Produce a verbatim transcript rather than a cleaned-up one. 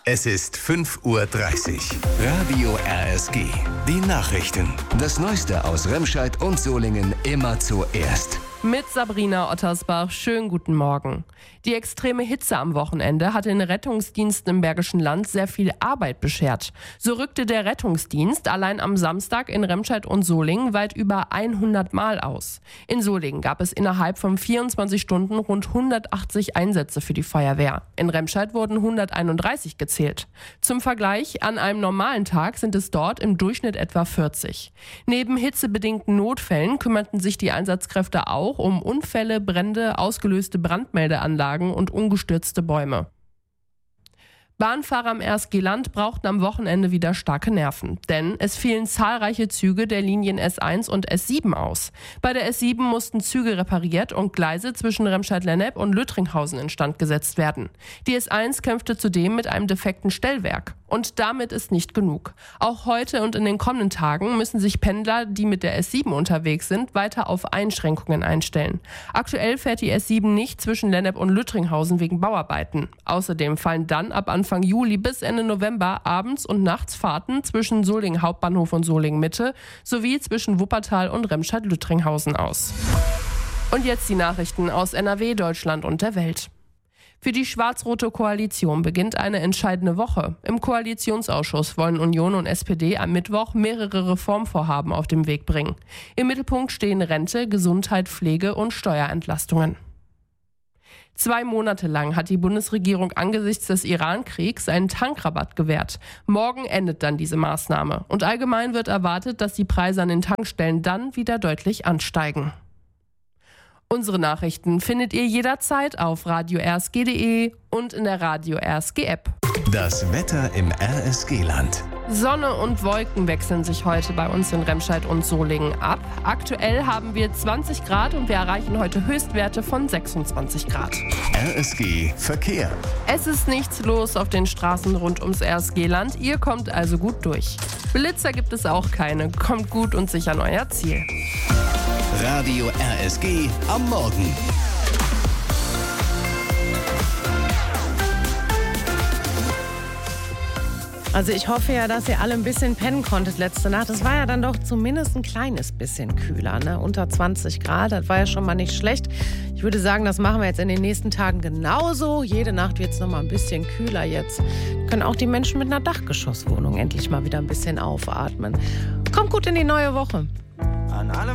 Es ist fünf Uhr dreißig. Radio R S G. Die Nachrichten. Das Neueste aus Remscheid und Solingen immer zuerst. Mit Sabrina Ottersbach. Schönen guten Morgen. Die extreme Hitze am Wochenende hat den Rettungsdiensten im Bergischen Land sehr viel Arbeit beschert. So rückte der Rettungsdienst allein am Samstag in Remscheid und Solingen weit über hundert Mal aus. In Solingen gab es innerhalb von vierundzwanzig Stunden rund hundertachtzig Einsätze für die Feuerwehr. In Remscheid wurden hunderteinunddreißig gezählt. Zum Vergleich, an einem normalen Tag sind es dort im Durchschnitt etwa vierzig. Neben hitzebedingten Notfällen kümmerten sich die Einsatzkräfte auch um Unfälle, Brände, ausgelöste Brandmeldeanlagen und umgestürzte Bäume. Bahnfahrer am R S G-Land brauchten am Wochenende wieder starke Nerven, denn es fielen zahlreiche Züge der Linien S eins und S sieben aus. Bei der S sieben mussten Züge repariert und Gleise zwischen Remscheid-Lennep und Lüttringhausen instand gesetzt werden. Die S eins kämpfte zudem mit einem defekten Stellwerk. Und damit ist nicht genug. Auch heute und in den kommenden Tagen müssen sich Pendler, die mit der S sieben unterwegs sind, weiter auf Einschränkungen einstellen. Aktuell fährt die S sieben nicht zwischen Lennep und Lüttringhausen wegen Bauarbeiten. Außerdem fallen dann ab Anfang Juli bis Ende November abends und nachts Fahrten zwischen Solingen Hauptbahnhof und Solingen Mitte sowie zwischen Wuppertal und Remscheid-Lüttringhausen aus. Und jetzt die Nachrichten aus N R W, Deutschland und der Welt. Für die schwarz-rote Koalition beginnt eine entscheidende Woche. Im Koalitionsausschuss wollen Union und S P D am Mittwoch mehrere Reformvorhaben auf den Weg bringen. Im Mittelpunkt stehen Rente, Gesundheit, Pflege und Steuerentlastungen. Zwei Monate lang hat die Bundesregierung angesichts des Iran-Kriegs einen Tankrabatt gewährt. Morgen endet dann diese Maßnahme. Und allgemein wird erwartet, dass die Preise an den Tankstellen dann wieder deutlich ansteigen. Unsere Nachrichten findet ihr jederzeit auf radio r s g punkt d e und in der Radio R S G App. Das Wetter im R S G-Land. Sonne und Wolken wechseln sich heute bei uns in Remscheid und Solingen ab. Aktuell haben wir zwanzig Grad und wir erreichen heute Höchstwerte von sechsundzwanzig Grad. R S G Verkehr. Es ist nichts los auf den Straßen rund ums R S G-Land. Ihr kommt also gut durch. Blitzer gibt es auch keine. Kommt gut und sicher an euer Ziel. Radio R S G am Morgen. Also ich hoffe ja, dass ihr alle ein bisschen pennen konntet letzte Nacht. Es war ja dann doch zumindest ein kleines bisschen kühler, ne? Unter zwanzig Grad, das war ja schon mal nicht schlecht. Ich würde sagen, das machen wir jetzt in den nächsten Tagen genauso. Jede Nacht wird es noch mal ein bisschen kühler jetzt. Können auch die Menschen mit einer Dachgeschosswohnung endlich mal wieder ein bisschen aufatmen. Kommt gut in die neue Woche. An alle